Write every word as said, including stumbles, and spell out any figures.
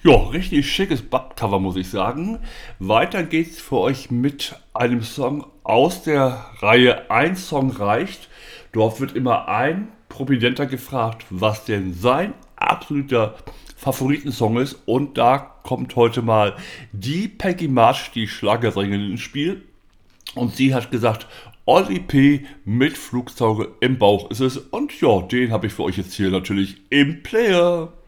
Ja, richtig schickes Buttcover, muss ich sagen. Weiter geht's für euch mit einem Song aus der Reihe Ein Song reicht. Dort wird immer ein Prominenter gefragt, was denn sein absoluter Favoritensong ist. Und da kommt heute mal die Peggy March, die Schlagersängerin, ins Spiel. Und sie hat gesagt, Olli P. mit Flugzeuge im Bauch ist es. Und ja, den habe ich für euch jetzt hier natürlich im Player.